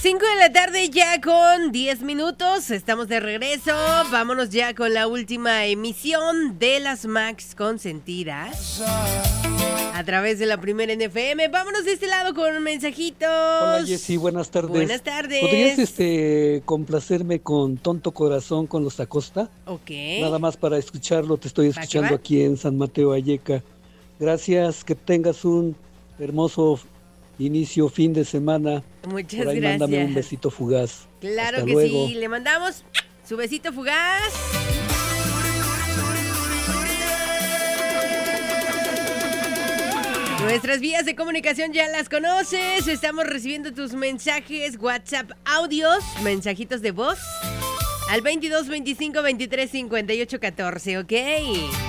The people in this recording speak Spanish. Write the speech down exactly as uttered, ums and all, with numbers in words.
cinco de la tarde ya con diez minutos, estamos de regreso, vámonos ya con la última emisión de las Max Consentidas a través de la primera N F M. Vámonos de este lado con mensajitos. Hola Jessy, buenas tardes. Buenas tardes. ¿Podrías este, complacerme con Tonto Corazón con los Acosta? Ok. Nada más para escucharlo, te estoy escuchando aquí en San Mateo Valleca. Gracias, que tengas un hermoso inicio, fin de semana. Muchas Por ahí gracias. mándame un besito fugaz. Claro Hasta que luego. sí, le mandamos su besito fugaz. Nuestras vías de comunicación ya las conoces, estamos recibiendo tus mensajes, WhatsApp, audios, mensajitos de voz al veintidós veinticinco veintitrés cincuenta y ocho catorce, ¿ok?